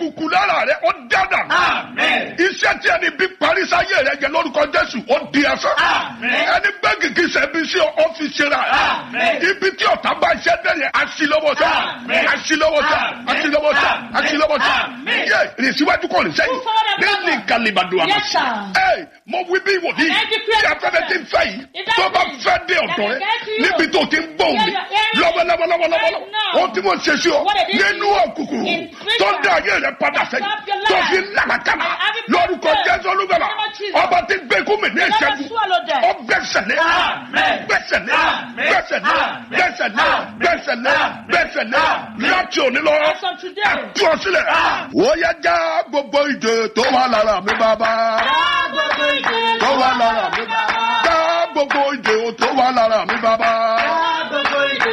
òkùnkùn lára rẹ ó dádà. Iṣẹ́ tí ẹni bí parí sáyé rẹ jẹ lórúkọ Jésù ó di ẹ̀san. Ẹni gbé gìgì sẹ́bi sí ọ́fíìsì rẹ̀. Ibi tí ọ̀tá bá iṣẹ́ dẹ̀yẹ aṣílọ́wọ́sá. Yé ìrìnsíwájú kò ní sẹ́yìn. Ní Galibadu Amasi. Mo wí bí ìwòdì. Tí afẹ́fẹ́ ti ń fẹ́ yìí. Tó bá fẹ́ dé ọ̀dọ̀ rẹ. Níbi tó ti ń gbóhùn mi. Lọ́wọ́lọ́wọ́. Ohun tí mo ṣe sí ọ. Nínú òkùnkùn. Tó ń dá ayé rẹ padà sẹ́yìn. Tó fi ń làkàkàmà. Lórúkọ Jésù Olúgbàlà. Ọba ti gbé kúmi ní ìṣẹ́gun. Ó gbẹ́sẹ̀lé. Láti òní lọ. Tú ọ sílẹ̀. Ó yá já gbogbo ìdè tó wà lára mi bàbá. Tó wà lára mi bàbá. Já gbogbo ìdè tó wà lára mi bàbá.